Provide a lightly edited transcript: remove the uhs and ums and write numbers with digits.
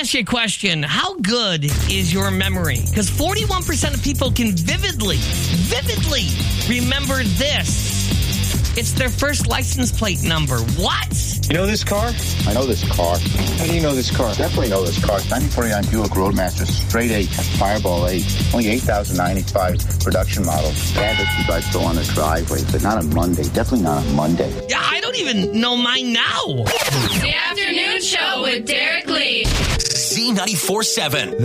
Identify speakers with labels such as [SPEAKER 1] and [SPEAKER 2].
[SPEAKER 1] ask you a question. How good is your memory? Because 41% of people can vividly remember this. It's their first license plate number. What?
[SPEAKER 2] You know this car?
[SPEAKER 3] I know this car.
[SPEAKER 2] How do you know this car?
[SPEAKER 3] Definitely know this car. 1949 Buick Roadmaster, straight 8, Fireball 8. Only 8,095 production model. Yeah, that you guys go on a driveway, but not on Monday. Definitely not on Monday.
[SPEAKER 1] Yeah, I don't even know mine now.
[SPEAKER 4] The Afternoon Show with Derek Lee.
[SPEAKER 5] C94.7.